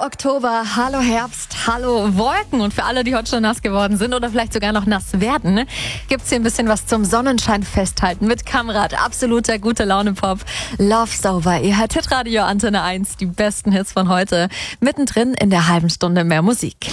Oktober, hallo Herbst, hallo Wolken. Und für alle, die heute schon nass geworden sind oder vielleicht sogar noch nass werden, gibt's hier ein bisschen was zum Sonnenschein festhalten mit Kamrad. Absoluter gute Laune Pop. Love Sober, ihr hört Hitradio Antenne 1, die besten Hits von heute. Mittendrin in der halben Stunde mehr Musik.